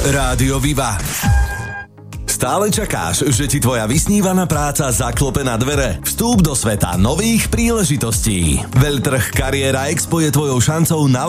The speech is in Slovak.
Rádio Viva. Stále čakáš, že ti tvoja vysnívaná práca zaklope na dvere? Vstúp do sveta nových príležitostí. Veľtrh Kariéra Expo je tvojou šancou na